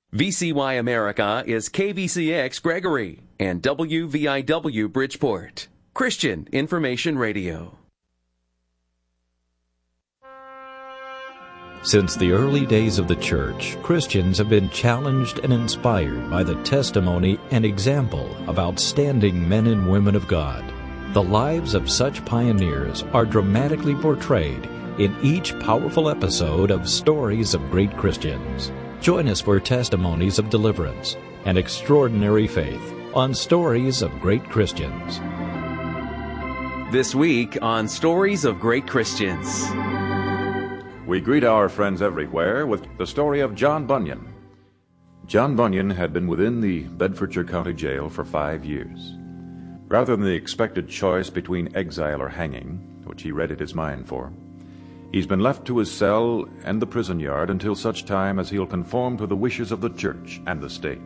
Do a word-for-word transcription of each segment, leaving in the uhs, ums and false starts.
V C Y America is K V C X Gregory and W V I W Bridgeport. Christian Information Radio. Since the early days of the church, Christians have been challenged and inspired by the testimony and example of outstanding men and women of God. The lives of such pioneers are dramatically portrayed in each powerful episode of Stories of Great Christians. Join us for testimonies of deliverance and extraordinary faith on Stories of Great Christians. This week on Stories of Great Christians. We greet our friends everywhere with the story of John Bunyan. John Bunyan had been within the Bedfordshire County Jail for five years. Rather than the expected choice between exile or hanging, which he readied his mind for, he's been left to his cell and the prison yard until such time as he'll conform to the wishes of the church and the state.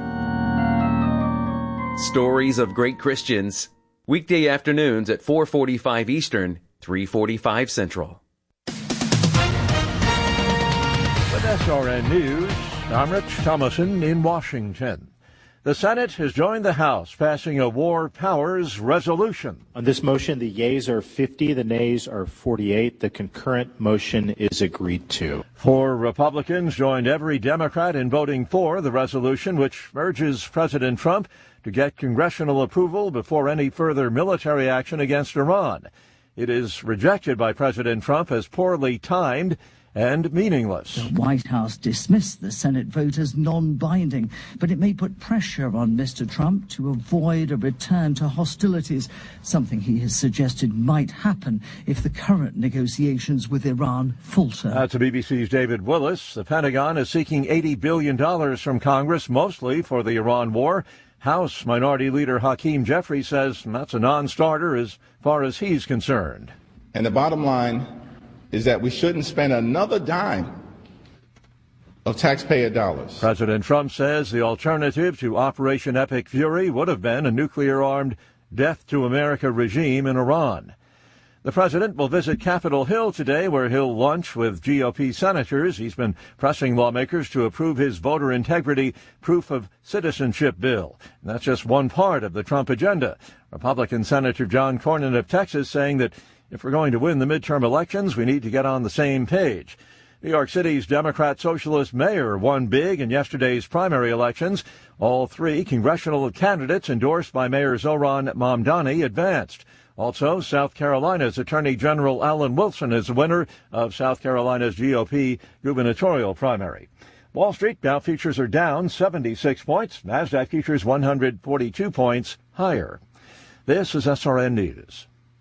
Stories of Great Christians, weekday afternoons at four forty-five Eastern, three forty-five Central. With S R N News, I'm Rich Thomason in Washington. The Senate has joined the House, passing a War Powers Resolution. On this motion, the yeas are fifty, the nays are forty-eight. The concurrent motion is agreed to. Four Republicans joined every Democrat in voting for the resolution, which urges President Trump to get congressional approval before any further military action against Iran. It is rejected by President Trump as poorly timed and meaningless. The White House dismissed the Senate vote as non-binding, but it may put pressure on Mister Trump to avoid a return to hostilities, something he has suggested might happen if the current negotiations with Iran falter. Uh, to B B C's David Willis, the Pentagon is seeking eighty billion dollars from Congress, mostly for the Iran war. House Minority Leader Hakeem Jeffries says that's a non-starter as far as he's concerned. And the bottom line is that we shouldn't spend another dime of taxpayer dollars. President Trump says the alternative to Operation Epic Fury would have been a nuclear-armed death to America regime in Iran. The president will visit Capitol Hill today, where he'll lunch with G O P senators. He's been pressing lawmakers to approve his voter integrity proof of citizenship bill. And that's just one part of the Trump agenda. Republican Senator John Cornyn of Texas saying that if we're going to win the midterm elections, we need to get on the same page. New York City's Democrat Socialist mayor won big in yesterday's primary elections. All three congressional candidates endorsed by Mayor Zohran Mamdani advanced. Also, South Carolina's Attorney General Alan Wilson is the winner of South Carolina's G O P gubernatorial primary. Wall Street Dow futures are down seventy-six points. NASDAQ futures one hundred forty-two points higher. This is S R N News.